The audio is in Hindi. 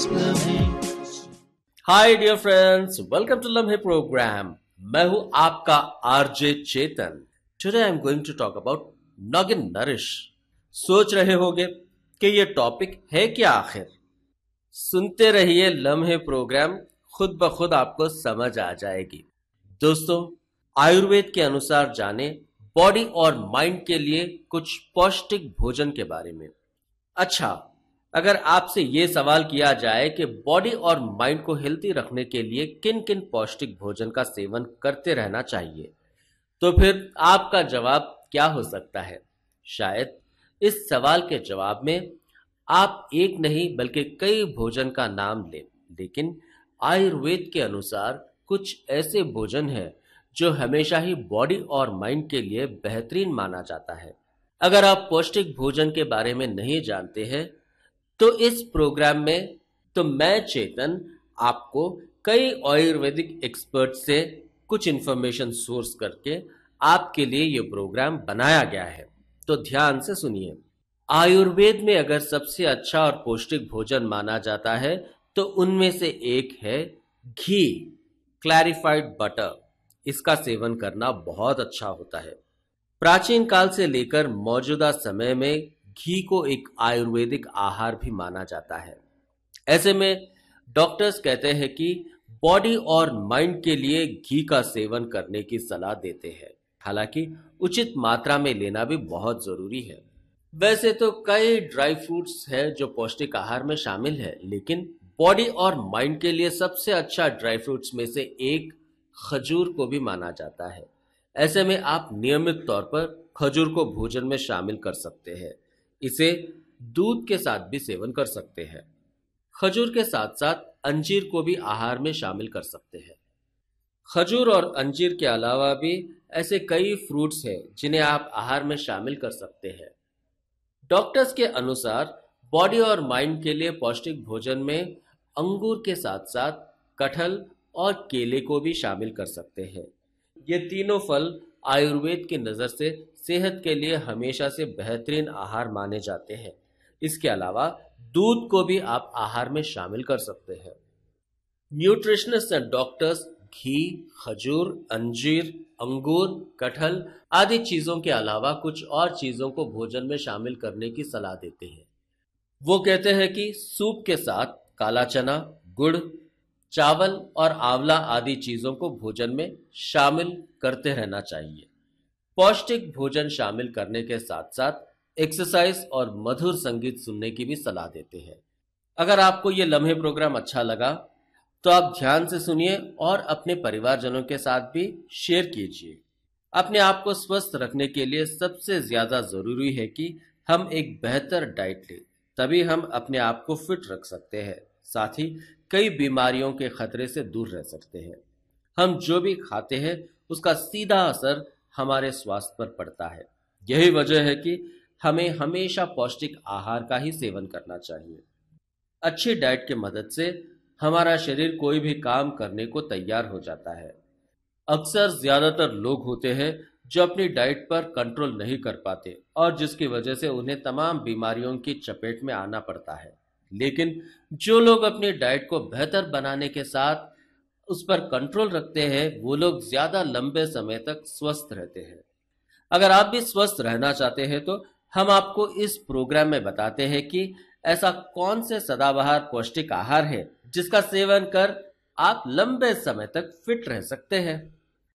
Hi dear friends, welcome to लम्हे प्रोग्राम। मैं हूं आपका RJ Chetan. Today I am going to talk about noggin nourish. सोच रहे होंगे कि ये टॉपिक है क्या आखिर। सुनते रहिए लम्हे प्रोग्राम, खुद ब खुद आपको समझ आ जाएगी। दोस्तों, आयुर्वेद के अनुसार जाने बॉडी और माइंड के लिए कुछ पौष्टिक भोजन के बारे में। अच्छा, अगर आपसे ये सवाल किया जाए कि बॉडी और माइंड को हेल्थी रखने के लिए किन किन पौष्टिक भोजन का सेवन करते रहना चाहिए, तो फिर आपका जवाब क्या हो सकता है? शायद इस सवाल के जवाब में आप एक नहीं बल्कि कई भोजन का नाम लें, लेकिन आयुर्वेद के अनुसार कुछ ऐसे भोजन हैं जो हमेशा ही बॉडी और माइंड के लिए बेहतरीन माना जाता है। अगर आप पौष्टिक भोजन के बारे में नहीं जानते हैं तो इस प्रोग्राम में मैं चेतन आपको कई आयुर्वेदिक एक्सपर्ट से कुछ इंफॉर्मेशन सोर्स करके आपके लिए ये प्रोग्राम बनाया गया है। तो ध्यान से सुनिए। आयुर्वेद में अगर सबसे अच्छा और पौष्टिक भोजन माना जाता है तो उनमें से एक है घी, क्लैरिफाइड बटर। इसका सेवन करना बहुत अच्छा होता है। प्राचीन काल से लेकर मौजूदा समय में घी को एक आयुर्वेदिक आहार भी माना जाता है। ऐसे में डॉक्टर्स कहते हैं कि बॉडी और माइंड के लिए घी का सेवन करने की सलाह देते हैं। हालांकि उचित मात्रा में लेना भी बहुत जरूरी है। वैसे तो कई ड्राई फ्रूट्स है जो पौष्टिक आहार में शामिल है, लेकिन बॉडी और माइंड के लिए सबसे अच्छा ड्राई फ्रूट्स में से एक खजूर को भी माना जाता है। ऐसे में आप नियमित तौर पर खजूर को भोजन में शामिल कर सकते हैं। इसे दूध के साथ भी सेवन कर सकते हैं। खजूर के साथ साथ अंजीर को भी आहार में शामिल कर सकते हैं। खजूर और अंजीर के अलावा भी ऐसे कई फ्रूट्स हैं जिन्हें आप आहार में शामिल कर सकते हैं। डॉक्टर्स के अनुसार बॉडी और माइंड के लिए पौष्टिक भोजन में अंगूर के साथ साथ कटहल और केले को भी शामिल कर सकते हैं। ये तीनों फल आयुर्वेद की नज़र से सेहत के लिए हमेशा से बेहतरीन आहार माने जाते हैं। इसके अलावा दूध को भी आप आहार में शामिल कर सकते हैं। न्यूट्रिशनिस्ट एंड डॉक्टर्स घी, खजूर, अंजीर, अंगूर, कटहल आदि चीजों के अलावा कुछ और चीजों को भोजन में शामिल करने की सलाह देते हैं। वो कहते हैं कि सूप के साथ काला चना, गुड़, चावल और आंवला आदि चीजों को भोजन में शामिल करते रहना चाहिए। पौष्टिक भोजन शामिल करने के साथ साथ एक्सरसाइज और मधुर संगीत सुनने की भी सलाह देते हैं। अगर आपको ये लम्हे प्रोग्राम अच्छा लगा तो आप ध्यान से सुनिए और अपने परिवारजनों के साथ भी शेयर कीजिए। अपने आप को स्वस्थ रखने के लिए सबसे ज्यादा जरूरी है कि हम एक बेहतर डाइट लें, तभी हम अपने आप को फिट रख सकते हैं। साथ ही कई बीमारियों के खतरे से दूर रह सकते हैं। हम जो भी खाते हैं उसका सीधा असर हमारे स्वास्थ्य पर पड़ता है। यही वजह है कि हमें हमेशा पौष्टिक आहार का ही सेवन करना चाहिए। अच्छी डाइट की मदद से हमारा शरीर कोई भी काम करने को तैयार हो जाता है। अक्सर ज्यादातर लोग होते हैं जो अपनी डाइट पर कंट्रोल नहीं कर पाते और जिसकी वजह से उन्हें तमाम बीमारियों की चपेट में आना पड़ता है। लेकिन जो लोग अपनी डाइट को बेहतर बनाने के साथ उस पर कंट्रोल रखते हैं, वो लोग ज्यादा लंबे समय तक स्वस्थ रहते हैं। अगर आप भी स्वस्थ रहना चाहते हैं तो हम आपको इस प्रोग्राम में बताते हैं कि ऐसा कौन से सदाबहार पौष्टिक आहार है जिसका सेवन कर आप लंबे समय तक फिट रह सकते हैं।